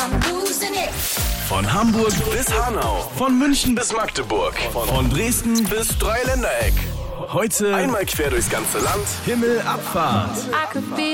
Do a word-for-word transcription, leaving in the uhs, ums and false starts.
Von Hamburg bis Hanau, von München bis Magdeburg, von Dresden bis Dreiländereck. Heute einmal quer durchs ganze Land. Himmelabfahrt.